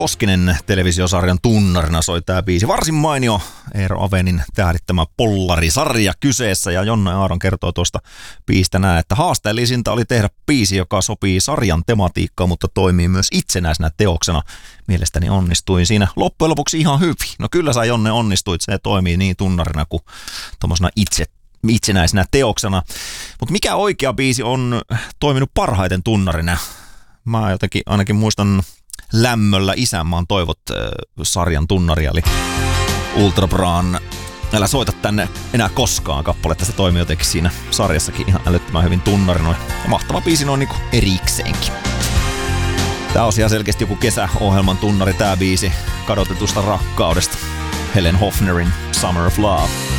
Koskinen televisiosarjan tunnarina soi tää biisi. Varsin mainio Eero Avenin tähdittämä Pollari-sarja kyseessä, ja Jonne Aaron kertoo tuosta biisistä näin, että haasteellisinta oli tehdä biisi, joka sopii sarjan tematiikkaan, mutta toimii myös itsenäisenä teoksena. Mielestäni onnistuin siinä loppujen lopuksi ihan hyvin. No kyllä sä, Jonne, onnistuit, se toimii niin tunnarina kuin tommosena itsenäisenä teoksena. Mutta mikä oikea biisi on toiminut parhaiten tunnarina? Mä jotenkin ainakin muistan lämmöllä Isänmaan toivot sarjan tunnaria, eli Ultra Braan Älä soita tänne enää koskaan kappaletta. Se toimii jotenkin siinä sarjassakin ihan älyttömän hyvin tunnarina. Ja mahtava biisi noin niinku erikseenkin. Tää on ihan selkeästi joku kesäohjelman tunnari tää biisi kadotetusta rakkaudesta. Helen Hofnerin Summer of Love.